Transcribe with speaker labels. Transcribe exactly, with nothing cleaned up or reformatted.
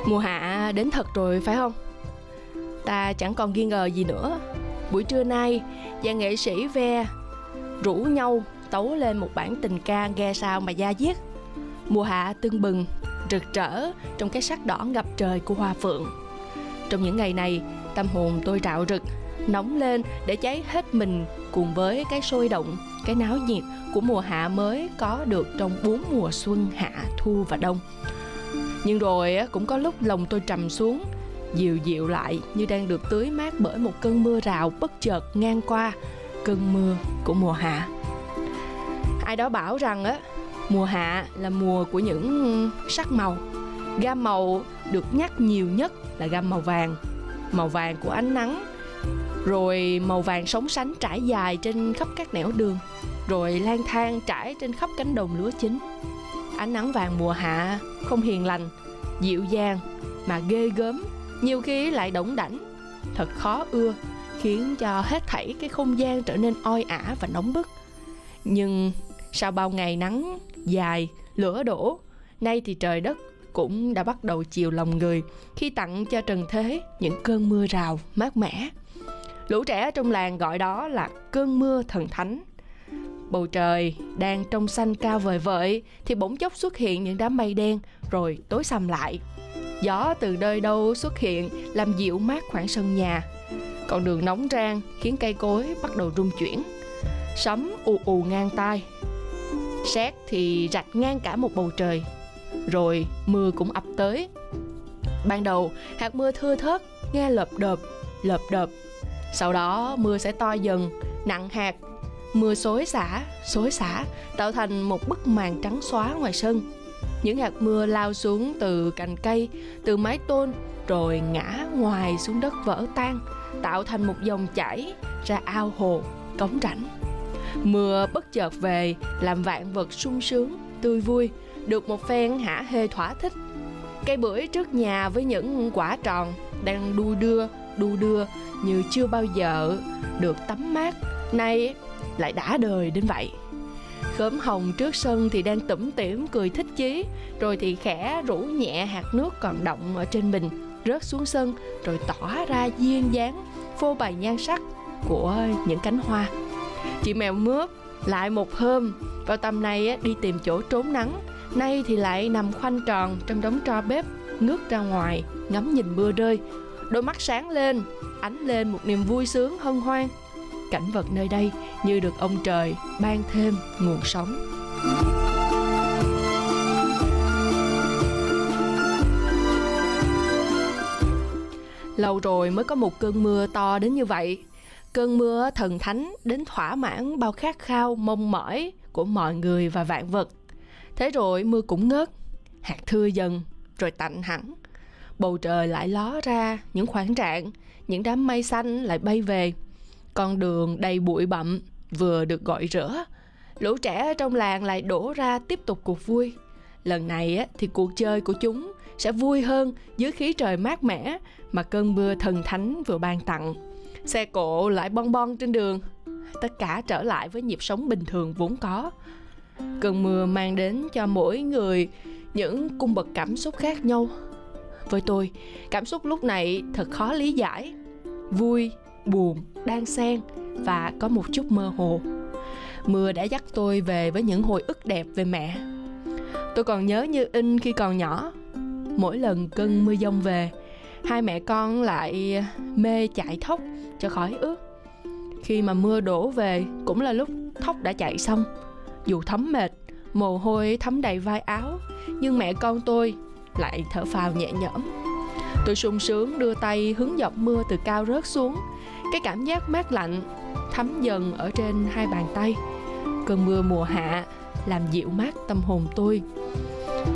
Speaker 1: Mùa hạ đến thật rồi phải không? Ta chẳng còn nghi ngờ gì nữa. Buổi trưa nay, dàn nghệ sĩ ve rủ nhau tấu lên một bản tình ca nghe sao mà da diết. Mùa hạ tưng bừng, rực rỡ trong cái sắc đỏ ngập trời của hoa phượng. Trong những ngày này, tâm hồn tôi rạo rực, nóng lên để cháy hết mình cùng với cái sôi động, cái náo nhiệt của mùa hạ mới có được trong bốn mùa xuân, hạ, thu và đông. Nhưng rồi cũng có lúc lòng tôi trầm xuống, dịu dịu lại như đang được tưới mát bởi một cơn mưa rào bất chợt ngang qua, cơn mưa của mùa hạ. Ai đó bảo rằng á, mùa hạ là mùa của những sắc màu. Gam màu được nhắc nhiều nhất là gam màu vàng, màu vàng của ánh nắng, rồi màu vàng sóng sánh trải dài trên khắp các nẻo đường, rồi lang thang trải trên khắp cánh đồng lúa chín. Ánh nắng vàng mùa hạ không hiền lành, dịu dàng mà ghê gớm, nhiều khi lại đỏng đảnh, thật khó ưa, khiến cho hết thảy cái không gian trở nên oi ả và nóng bức. Nhưng sau bao ngày nắng dài, lửa đổ, nay thì trời đất cũng đã bắt đầu chiều lòng người khi tặng cho trần thế những cơn mưa rào mát mẻ. Lũ trẻ trong làng gọi đó là cơn mưa thần thánh. Bầu trời đang trong xanh cao vời vợi thì bỗng chốc xuất hiện những đám mây đen rồi tối sầm lại. Gió từ nơi đâu xuất hiện làm dịu mát khoảng sân nhà. Con đường nóng rang khiến cây cối bắt đầu rung chuyển. Sấm ù ù ngang tai, sét thì rạch ngang cả một bầu trời. Rồi mưa cũng ập tới. Ban đầu hạt mưa thưa thớt, nghe lợp đợp, lợp đợp. Sau đó mưa sẽ to dần, nặng hạt. Mưa xối xả, xối xả tạo thành một bức màn trắng xóa ngoài sân. Những hạt mưa lao xuống từ cành cây, từ mái tôn, rồi ngã ngoài xuống đất vỡ tan, tạo thành một dòng chảy ra ao hồ, cống rãnh. Mưa bất chợt về làm vạn vật sung sướng, tươi vui, được một phen hả hê thỏa thích. Cây bưởi trước nhà với những quả tròn đang đu đưa, đu đưa như chưa bao giờ được tắm mát, nay lại đã đời đến vậy. Khóm hồng trước sân thì đang tủm tỉm cười thích chí, rồi thì khẽ rủ nhẹ hạt nước còn đọng ở trên bình rớt xuống sân, rồi tỏ ra duyên dáng phô bày nhan sắc của những cánh hoa. Chị mèo mướp lại một hôm vào tầm này đi tìm chỗ trốn nắng, nay thì lại nằm khoanh tròn trong đống tro bếp, ngước ra ngoài ngắm nhìn mưa rơi. Đôi mắt sáng lên, ánh lên một niềm vui sướng hân hoan. Cảnh vật nơi đây như được ông trời ban thêm nguồn sống. Lâu rồi mới có một cơn mưa to đến như vậy. Cơn mưa thần thánh đến thỏa mãn bao khát khao mong mỏi của mọi người và vạn vật. Thế rồi mưa cũng ngớt, hạt thưa dần rồi tạnh hẳn. Bầu trời lại ló ra những khoảng rạng, những đám mây xanh lại bay về. Con đường đầy bụi bặm vừa được gọi rửa. Lũ trẻ trong làng lại đổ ra tiếp tục cuộc vui. Lần này thì cuộc chơi của chúng sẽ vui hơn dưới khí trời mát mẻ mà cơn mưa thần thánh vừa ban tặng. Xe cộ lại bon bon trên đường, tất cả trở lại với nhịp sống bình thường vốn có. Cơn mưa mang đến cho mỗi người những cung bậc cảm xúc khác nhau. Với tôi, cảm xúc lúc này thật khó lý giải. Vui, buồn, đan xen và có một chút mơ hồ. Mưa đã dắt tôi về với những hồi ức đẹp về mẹ. Tôi còn nhớ như in khi còn nhỏ. Mỗi lần cơn mưa giông về, hai mẹ con lại mê chạy thóc cho khỏi ướt. Khi mà mưa đổ về cũng là lúc thóc đã chạy xong. Dù thấm mệt, mồ hôi thấm đầy vai áo, nhưng mẹ con tôi lại thở phào nhẹ nhõm. Tôi sung sướng đưa tay hứng giọt mưa từ cao rớt xuống. Cái cảm giác mát lạnh thấm dần ở trên hai bàn tay. Cơn mưa mùa hạ làm dịu mát tâm hồn tôi.